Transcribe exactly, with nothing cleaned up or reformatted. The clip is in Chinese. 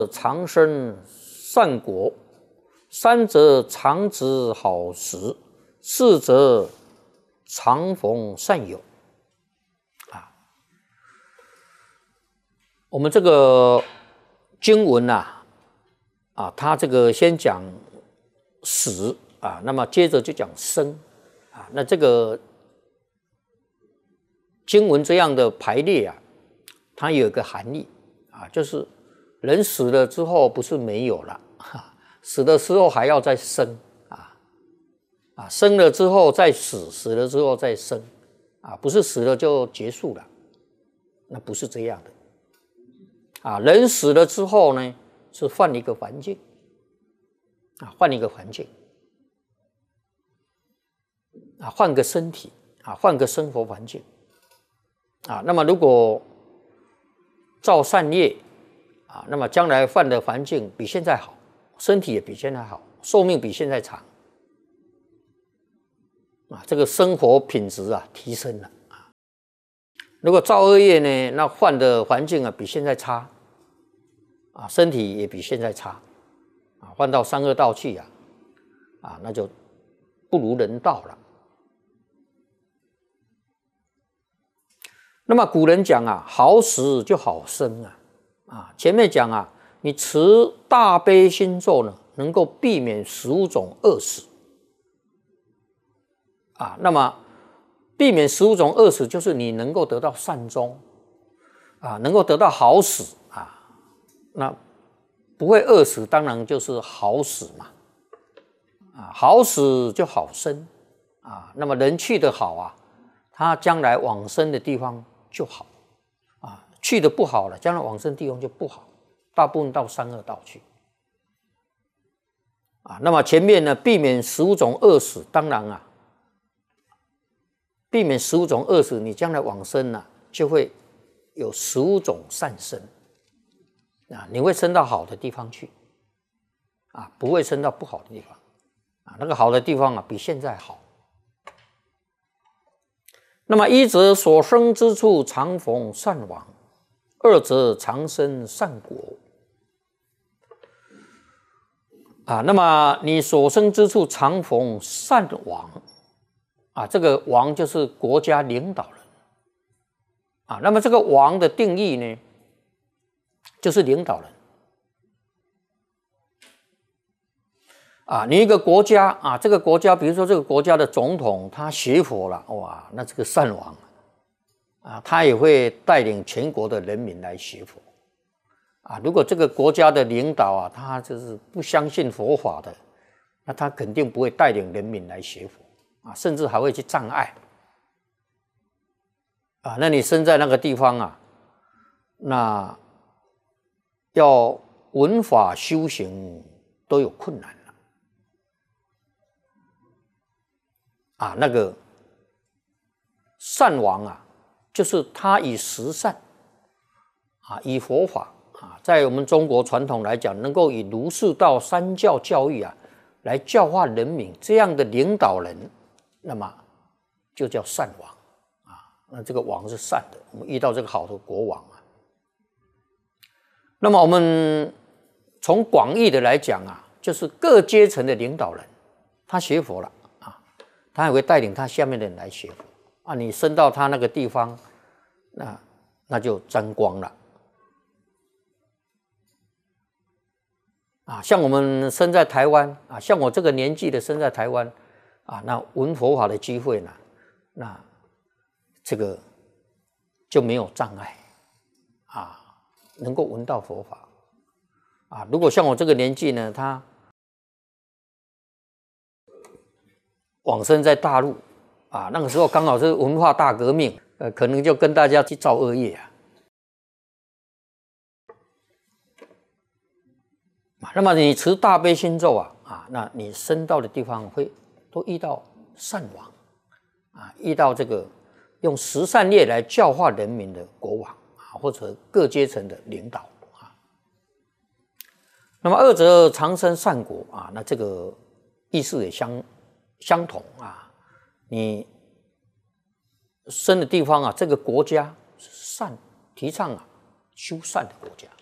长生善果，三则长植好时，四则常逢善友。啊，我们这个经文啊，啊，它这个先讲死啊，那么接着就讲生啊，那这个经文这样的排列啊，它有一个含义啊，就是人死了之后不是没有了，死的时候还要再生啊，啊，生了之后再死，死了之后再生啊，不是死了就结束了，那不是这样的啊。人死了之后呢，是换一个环境啊，换一个环境啊，换个身体啊，换个生活环境啊。那么如果造善业啊，那么将来换的环境比现在好，身体也比现在好，寿命比现在长啊，这个生活品质啊提升了啊。如果造恶业呢，那换的环境啊比现在差啊，身体也比现在差啊，换到三恶道去啊，啊，那就不如人道了。那么古人讲啊，好死就好生啊。啊，前面讲啊，你持大悲心咒呢，能够避免十五种恶死啊。那么避免十五种恶死，就是你能够得到善终啊，能够得到好死啊。那不会饿死，当然就是好死嘛。啊，好死就好生啊。那么人去得好啊，他将来往生的地方就好。去的不好了，将来往生地方就不好，大部分到三恶道去啊。那么前面呢，避免十五种恶死，当然啊，避免十五种恶死，你将来往生呢，就会有十五种善生啊，你会升到好的地方去啊，不会升到不好的地方啊。那个好的地方啊，比现在好。那么一则所生之处常逢善往，二则常生善果啊。那么你所生之处常逢善王啊，这个王就是国家领导人啊。那么这个王的定义呢，就是领导人啊。你一个国家啊，这个国家，比如说这个国家的总统他学佛了，哇，那这个善王啊，他也会带领全国的人民来学佛啊。如果这个国家的领导啊，他就是不相信佛法的，那他肯定不会带领人民来学佛啊，甚至还会去障碍啊。那你生在那个地方啊，那要闻法修行都有困难了啊。那个善王啊，就是他以十善啊，以佛法啊，在我们中国传统来讲，能够以儒释道三教教育啊，来教化人民，这样的领导人，那么就叫善王啊。那这个王是善的，我们遇到这个好的国王啊。那么我们从广义的来讲啊，就是各阶层的领导人，他学佛了啊，他也会带领他下面的人来学佛啊。你升到他那个地方，那那就沾光了啊。像我们生在台湾啊，像我这个年纪的生在台湾啊，那闻佛法的机会呢，那这个就没有障碍啊，能够闻到佛法啊。如果像我这个年纪呢，他往生在大陆啊，那个时候刚好是文化大革命，呃，可能就跟大家去造恶业啊。那么你持大悲心咒啊，啊，那你升到的地方会都遇到善王啊，遇到这个用十善业来教化人民的国王啊，或者各阶层的领导啊。那么二则常生善果啊，那这个意思也相相同啊。你生的地方啊，这个国家是善，提倡啊修善的国家